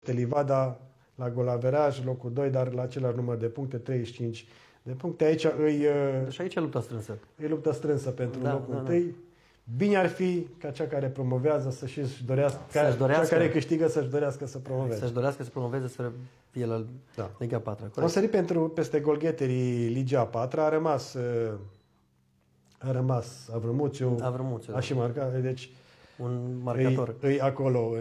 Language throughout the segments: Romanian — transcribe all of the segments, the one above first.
Livada la golaveraj, locul 2, dar la același număr de puncte, 35 de puncte. Aici Deci aici e lupta strânsă. E lupta strânsă pentru locul 1. Bine ar fi ca cea care promovează să-și dorească, cea care câștigă să-și dorească să promoveze. Să-și dorească să promoveze, să fie la Liga 4. Am sărit peste golgheterii Liga 4, a rămas Avrămuțiu, a și marcat, deci un marcator. Îi acolo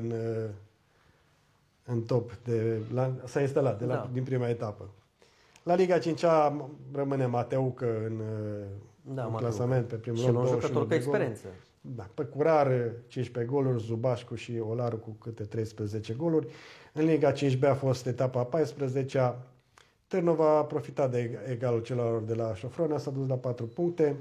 în top, s-a instalat din prima etapă. La Liga 5-a rămâne Mateucă în clasament pe primul loc. Și un jucător cu experiență. Da, pe Curar 15 goluri, Zubașcu și Olaru cu câte 13 goluri. În Liga 5B a fost etapa 14-a. Târnova a profitat de egalul celor de la Șofrona, s-a dus la 4 puncte.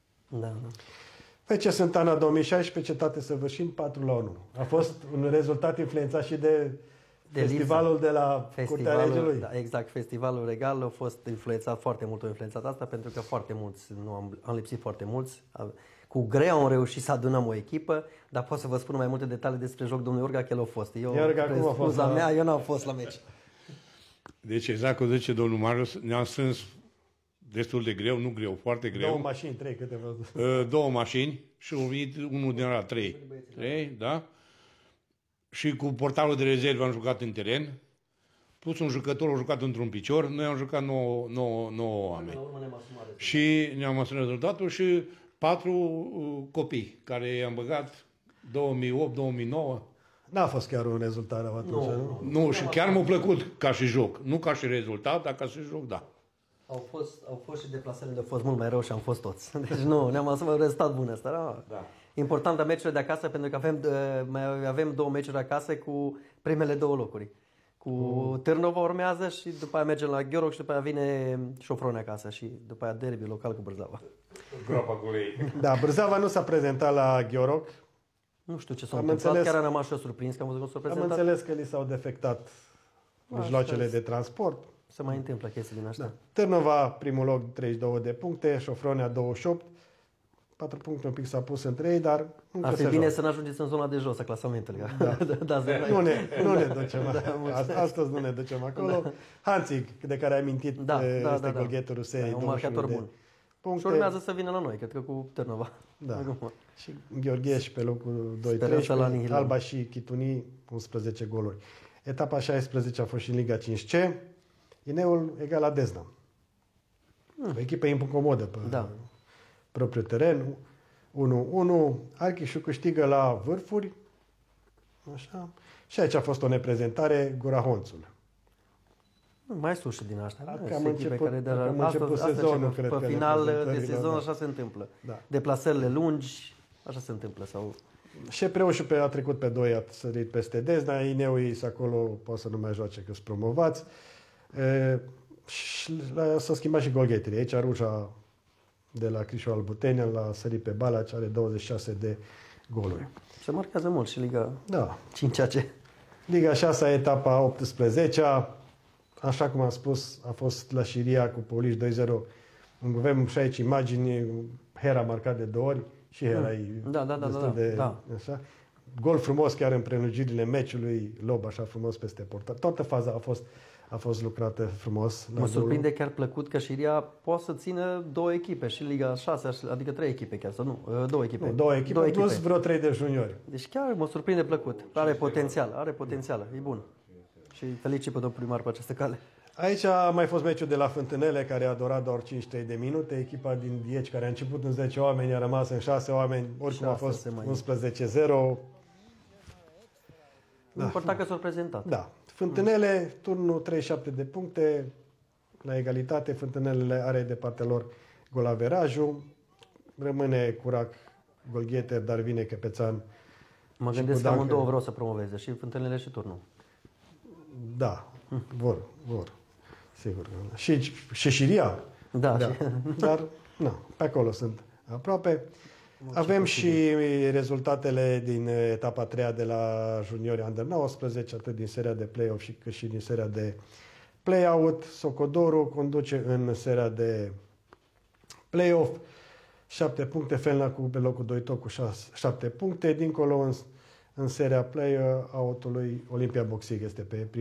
FC Sântana 2016, cetate săvârșind 4-1. A fost un rezultat influențat și de festivalul de la Curtea Regelui. Da, exact, festivalul regal a fost influențat foarte mult, asta pentru că foarte mulți, am lipsit foarte mulți. Cu greu am reușit să adunăm o echipă, dar pot să vă spun mai multe detalii despre joc, domnul Iorga, că el a fost. Eu n-am fost la meci. Deci exact cum zice domnul Marius, ne-am strâns destul de greu, nu greu, foarte greu. 2 mașini, 3 câte văzut. 2 mașini și au venit unul din ăla 3. 3, da? Și cu portarul de rezervă am jucat în teren, plus un jucător a jucat într-un picior, noi am jucat 9 oameni. Și ne-am asumat rezultatul și 4 copii, care i-am băgat 2008-2009. N-a fost chiar un rezultat atunci, nu? Și chiar m-a plăcut ca și joc. Nu ca și rezultat, dar ca și joc, da. Au fost și deplasările, au fost mult mai rău și am fost toți. Deci nu, ne-am asumat un rezultat bun ăsta. Da. Important la meciurile de acasă, pentru că avem 2 meciuri acasă cu primele 2 locuri. Cu Târnova urmează și după aia mergem la Gheoroc și după aia vine Șofroni acasă și după aia derby local cu Bârzeava. Groapa cu lei. Da, Bârzeava nu s-a prezentat la Gheoroc. Nu știu ce s-a întâmplat, chiar am rămas și eu surprins că am văzut că s-a prezentat. Am înțeles că li s-au defectat mijloacele de transport. Se mai întâmplă chestii din astea. Da. Târnova, primul loc, 32 de puncte, Șofronia 28. 4 puncte un pic s-a pus între ei, dar ar fi bine să nu ajungeți în zona de jos a clasamentului. Da. Nu ne ducem. Astăzi nu ne ducem acolo. Hanțig, de care ai mintit, este golgheterul serii, un marcator bun. Puncte. Și urmează să vină la noi, cred că cu Târnova. Da. Și Gheorghe pe locul 2-3, Alba și Chituni, 11 goluri. Etapa 16 a fost și în Liga 5C. Ineul egal la Dezna. O echipă incomodă pe propriul teren. 1-1. Archișu câștigă la Vârfuri. Așa. Și aici a fost o neprezentare, Gura Honțul. Mai sus și din asta. Am început sezonul, cred că. Pe final de sezon așa se întâmplă. Da. Deplasările lungi, așa se întâmplă. Și Preușu a trecut pe 2, a sărit peste Dezna. Ineul acolo poate să nu mai joace, că sunt promovați. S-a schimbat și golgheterii. Aici Ruja de la Crișu Albutenia la sărit pe Balaci, are 26 de goluri. Se marchează mult și Liga 5AC. Liga 6, etapa 18-a. Așa cum am spus, a fost la Șiria cu Poliș 2-0. Avem și aici imagini. Hera marcat de 2 ori și Hera e destul de... Așa. Gol frumos chiar în prelungirile meciului, lob așa frumos peste portar. Toată faza a fost lucrată frumos. Mă surprinde chiar plăcut că Șiria poate să țină 2 echipe și Liga 6, adică 3 echipe chiar, sau nu? 2 echipe. 2 echipe plus vreo 3 de juniori. Deci chiar mă surprinde plăcut. Are potențial, e bun. Și felicit pe domnul primar pe această cale. Aici a mai fost meciul de la Fântânele, care a durat doar 53 de minute. Echipa din Dieci, care a început în 10 oameni, a rămas în 6 oameni. Oricum a fost 11-0. Important că s-au prezentat. Da. Fântânele, turnul 37 de puncte, la egalitate. Fântânelele are de partea lor golaverajul. Rămâne Curac, Golgheter, dar vine Căpețan. Mă gândesc că amândouă vreau să promoveze, și Fântânele și turnul. Da, vor. Sigur. Și Șiria. Da. Dar, pe acolo sunt aproape. Avem și rezultatele din etapa 3 de la juniori Under 19, atât din seria de play-off cât și din seria de play-out. Socodoru conduce în seria de play-off, 7 puncte, Felna pe locul 2 tot cu 7 puncte. Dincolo în seria play-out-ului Olimpia Boxic este pe